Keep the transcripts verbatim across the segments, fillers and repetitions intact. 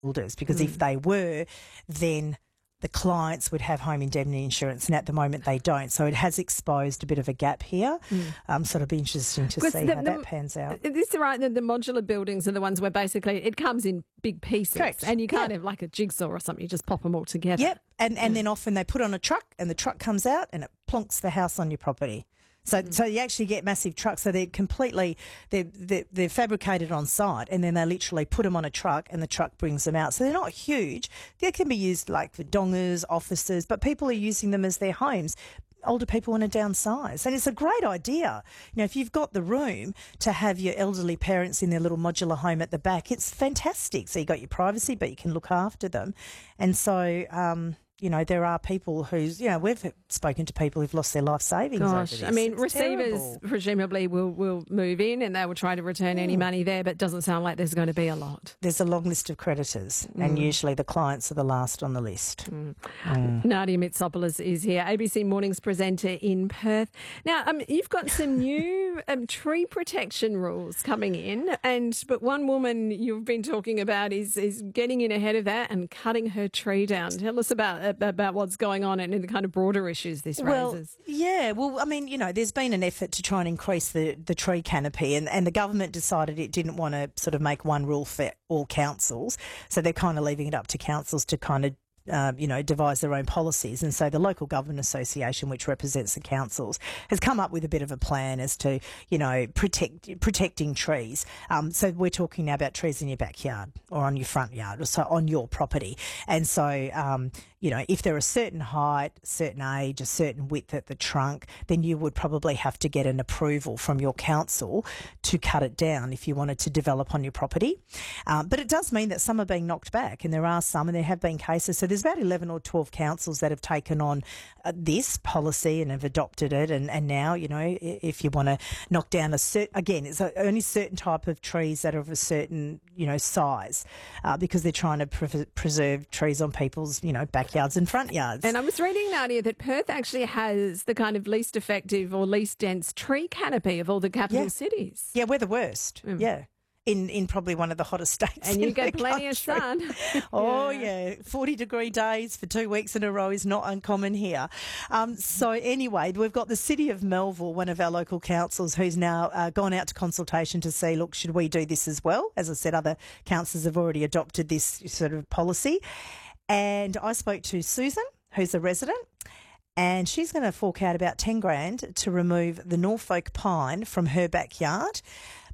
builders, because Mm. if they were, then the clients would have home indemnity insurance, and at the moment they don't. So it has exposed a bit of a gap here. Mm. Um, so it'll be interesting to Because see the- how the- that pans out. Is it right that the modular buildings are the ones where basically it comes in big pieces, Correct. and you can't Yeah. have like a jigsaw or something, you just pop them all together? Yep, and, and then often they put on a truck and the truck comes out and it plonks the house on your property. So, so you actually get massive trucks. So they're completely, they're, they're, they're fabricated on site, and then they literally put them on a truck and the truck brings them out. So they're not huge. They can be used like for dongers, offices, but people are using them as their homes. Older people want to downsize, and it's a great idea. You know, if you've got the room to have your elderly parents in their little modular home at the back, it's fantastic. So you got your privacy, but you can look after them. And so, um, you know, there are people who's, you know, we've spoken to people who've lost their life savings over Gosh, this. I mean, It's receivers terrible. presumably will, will move in and they will try to return any money there, but it doesn't sound like there's going to be a lot. There's a long list of creditors, and usually the clients are the last on the list. Nadia Mitsopoulos is here, A B C Mornings presenter in Perth. Now, um, you've got some new um, tree protection rules coming in, and but one woman you've been talking about is is getting in ahead of that and cutting her tree down. Tell us about about what's going on and the kind of broader issues this Well, raises. yeah, well, I mean, you know, there's been an effort to try and increase the, the tree canopy, and, and the government decided it didn't want to sort of make one rule for all councils, so they're kind of leaving it up to councils to kind of Uh, you know, devise their own policies. And so the Local Government Association, which represents the councils, has come up with a bit of a plan as to, you know, protect protecting trees. Um, so we're talking now about trees in your backyard or on your front yard, or so on your property. And so, um, you know, if they're a certain height, certain age, a certain width at the trunk, then you would probably have to get an approval from your council to cut it down if you wanted to develop on your property. Um, but it does mean that some are being knocked back, and there are some, and there have been cases. So there's about eleven or twelve councils that have taken on uh, this policy and have adopted it. And, and now, you know, i- if you want to knock down a certain, again, it's a, only certain type of trees that are of a certain, you know, size, uh, because they're trying to pre- preserve trees on people's, you know, backyards and front yards. And I was reading, Nadia, that Perth actually has the kind of least effective or least dense tree canopy of all the capital Yeah. cities. Yeah, we're the worst. Yeah. In in probably one of the hottest states. And you in get the plenty of country. sun. Oh, yeah. forty degree days for two weeks in a row is not uncommon here. Um, so anyway, we've got the City of Melville, one of our local councils, who's now uh, gone out to consultation to say, look, should we do this as well? As I said, other councils have already adopted this sort of policy. And I spoke to Susan, who's a resident, and she's going to fork out about ten grand to remove the Norfolk pine from her backyard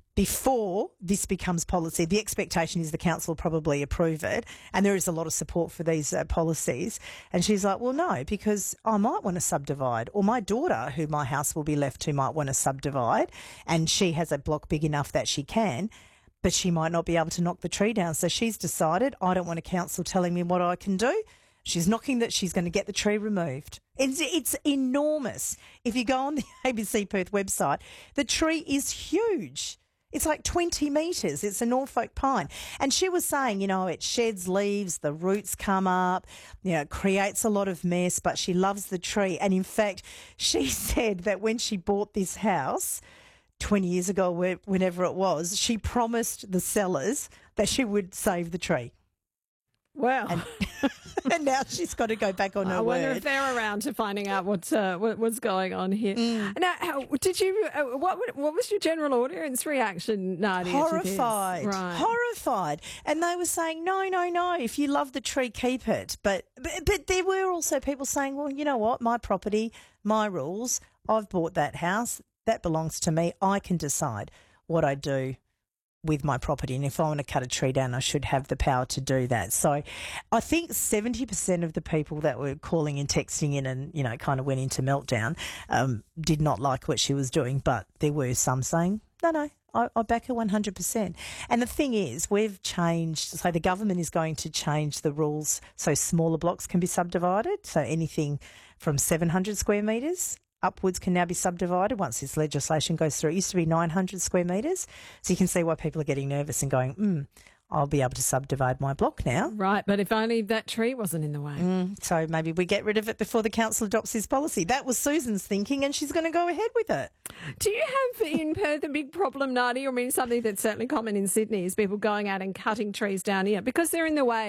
before this becomes policy. The expectation is the council will probably approve it, and there is a lot of support for these uh, policies. And she's like, well, no, because I might want to subdivide, or my daughter, who my house will be left to, might want to subdivide, and she has a block big enough that she can, but she might not be able to knock the tree down. So she's decided, I don't want a council telling me what I can do. She's knocking that she's going to get the tree removed. It's, it's enormous. If you go on the A B C Perth website, the tree is huge. It's like twenty metres. It's a Norfolk pine. And she was saying, you know, it sheds leaves, the roots come up, you know, it creates a lot of mess, but she loves the tree. And in fact, she said that when she bought this house twenty years ago, whenever it was, she promised the sellers that she would save the tree. Wow. And, and now she's got to go back on her I wonder word. if they're around to finding out what, uh, what what's going on here. Mm. Now, how, did you? Uh, what would- what was your general audience reaction, Nadia? to this? Horrified, Right. horrified. And they were saying, no, no, no, if you love the tree, keep it. But, but but there were also people saying, well, you know what, my property, my rules, I've bought that house, that belongs to me, I can decide what I do with my property, and if I want to cut a tree down, I should have the power to do that. So I think seventy percent of the people that were calling and texting in and, you know, kind of went into meltdown um, did not like what she was doing, but there were some saying, no, no, I, I back her one hundred percent. And the thing is, we've changed, so the government is going to change the rules so smaller blocks can be subdivided, so anything from seven hundred square metres upwards can now be subdivided once this legislation goes through. It used to be nine hundred square metres. So you can see why people are getting nervous and going, hmm, I'll be able to subdivide my block now. Right, but if only that tree wasn't in the way. Mm, so maybe we get rid of it before the council adopts this policy. That was Susan's thinking, and she's going to go ahead with it. Do you have in Perth a big problem, Nadia? I mean, something that's certainly common in Sydney is people going out and cutting trees down here because they're in the way.